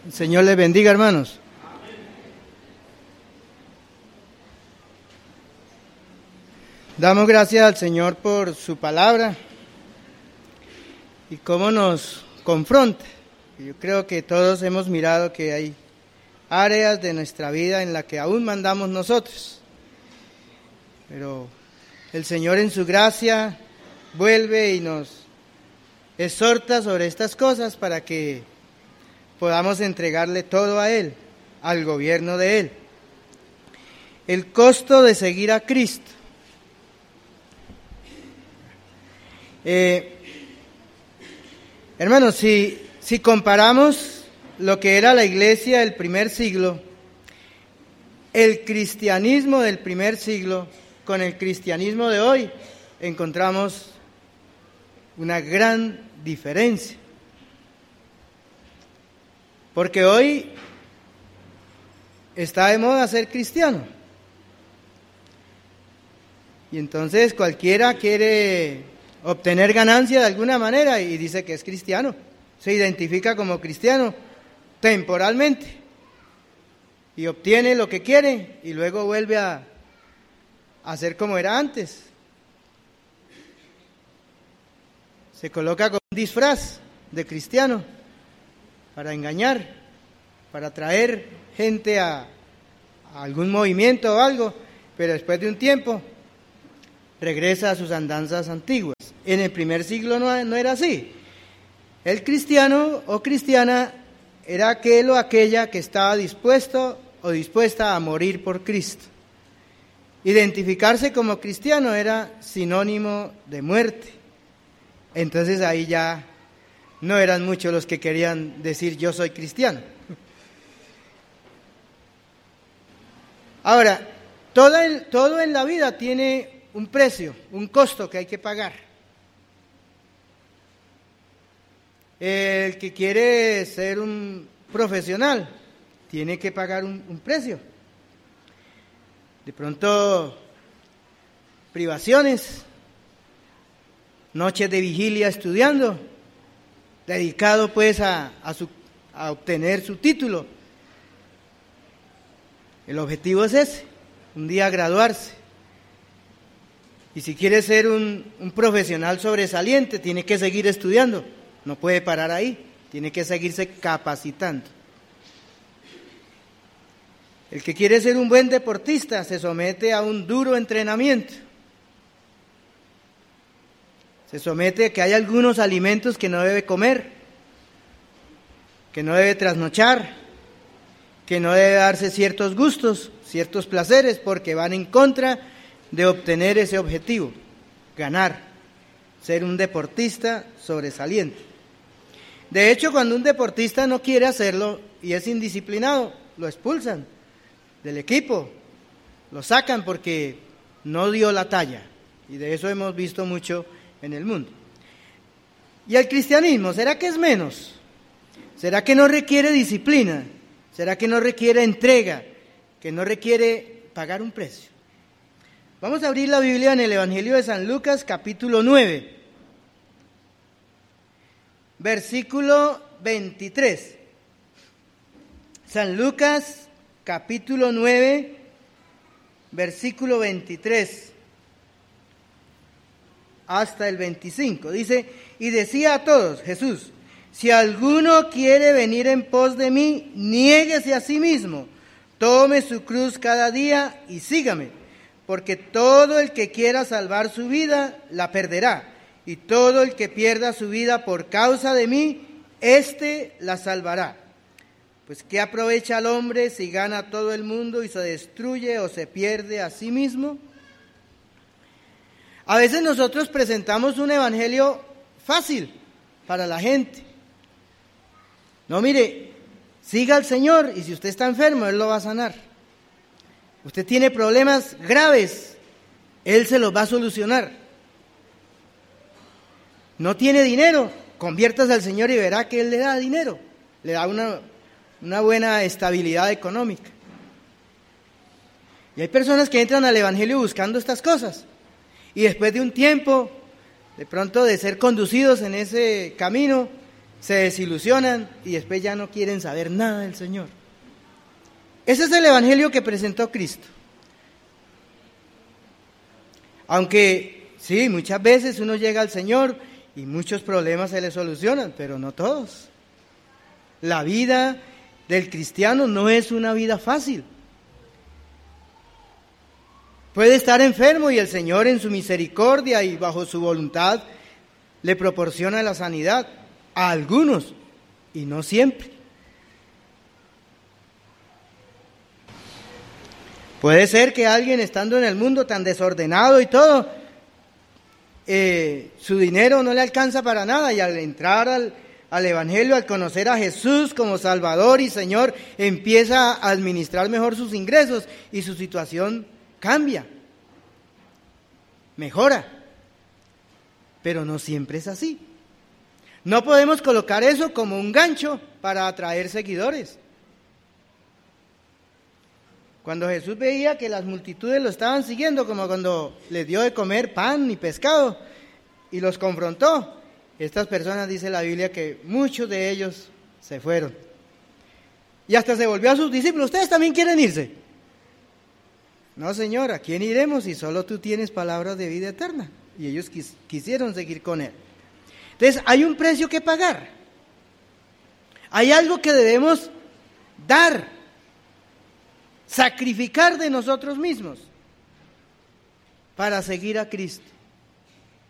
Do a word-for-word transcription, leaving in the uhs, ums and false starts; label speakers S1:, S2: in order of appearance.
S1: El Señor les bendiga, hermanos. Damos gracias al Señor por su palabra y cómo nos confronta. Yo creo que todos hemos mirado que hay áreas de nuestra vida en las que aún mandamos nosotros. Pero el Señor en su gracia vuelve y nos exhorta sobre estas cosas para que podamos entregarle todo a Él, al gobierno de Él. El costo de seguir a Cristo. Eh, hermanos, si, si comparamos lo que era la iglesia del primer siglo, el cristianismo del primer siglo con el cristianismo de hoy, encontramos una gran diferencia. Porque hoy está de moda ser cristiano. Y entonces cualquiera quiere obtener ganancia de alguna manera y dice que es cristiano. Se identifica como cristiano temporalmente. Y obtiene lo que quiere y luego vuelve a, a ser como era antes. Se coloca con un disfraz de cristiano para engañar, para atraer gente a, a algún movimiento o algo, pero después de un tiempo regresa a sus andanzas antiguas. En el primer siglo no, no era así. El cristiano o cristiana era aquel o aquella que estaba dispuesto o dispuesta a morir por Cristo. Identificarse como cristiano era sinónimo de muerte. Entonces ahí ya no eran muchos los que querían decir yo soy cristiano. Ahora, todo en, todo en la vida tiene un precio, un costo que hay que pagar. El que quiere ser un profesional tiene que pagar un, un precio. De pronto, privaciones, noches de vigilia estudiando, dedicado pues a, a, su, a obtener su título. El objetivo es ese, un día graduarse. Y si quiere ser un, un profesional sobresaliente, tiene que seguir estudiando, no puede parar ahí, tiene que seguirse capacitando. El que quiere ser un buen deportista se somete a un duro entrenamiento. Se somete a que hay algunos alimentos que no debe comer, que no debe trasnochar, que no debe darse ciertos gustos, ciertos placeres, porque van en contra de obtener ese objetivo, ganar, ser un deportista sobresaliente. De hecho, cuando un deportista no quiere hacerlo y es indisciplinado, lo expulsan del equipo, lo sacan porque no dio la talla, y de eso hemos visto mucho en el mundo. ¿Y el cristianismo, será que es menos? ¿Será que no requiere disciplina? ¿Será que no requiere entrega? ¿Que no requiere pagar un precio? Vamos a abrir la Biblia en el Evangelio de San Lucas, capítulo nueve, versículo veintitrés. San Lucas, capítulo nueve, versículo veintitrés. Hasta el veinticinco, dice, y decía a todos, Jesús, si alguno quiere venir en pos de mí, niéguese a sí mismo, tome su cruz cada día y sígame, porque todo el que quiera salvar su vida, la perderá, y todo el que pierda su vida por causa de mí, éste la salvará. Pues ¿qué aprovecha al hombre si gana todo el mundo y se destruye o se pierde a sí mismo? A veces nosotros presentamos un evangelio fácil para la gente. No, mire, siga al Señor y si usted está enfermo, Él lo va a sanar. Usted tiene problemas graves, Él se los va a solucionar. No tiene dinero, conviértase al Señor y verá que Él le da dinero, le da una, una buena estabilidad económica. Y hay personas que entran al evangelio buscando estas cosas. Y después de un tiempo, de pronto de ser conducidos en ese camino, se desilusionan y después ya no quieren saber nada del Señor. Ese es el evangelio que presentó Cristo. Aunque sí, muchas veces uno llega al Señor y muchos problemas se le solucionan, pero no todos. La vida del cristiano no es una vida fácil. Puede estar enfermo y el Señor en su misericordia y bajo su voluntad le proporciona la sanidad a algunos y no siempre. Puede ser que alguien estando en el mundo tan desordenado y todo, eh, su dinero no le alcanza para nada y al entrar al, al Evangelio, al conocer a Jesús como Salvador y Señor, empieza a administrar mejor sus ingresos y su situación cambia, mejora, pero no siempre es así. No podemos colocar eso como un gancho para atraer seguidores. Cuando Jesús veía que las multitudes lo estaban siguiendo, como cuando les dio de comer pan y pescado y los confrontó, estas personas, dice la Biblia, que muchos de ellos se fueron. Y hasta se volvió a sus discípulos: ¿ustedes también quieren irse? No, Señor, ¿a quién iremos si solo tú tienes palabras de vida eterna? Y ellos quis- quisieron seguir con él. Entonces, hay un precio que pagar. Hay algo que debemos dar, sacrificar de nosotros mismos para seguir a Cristo.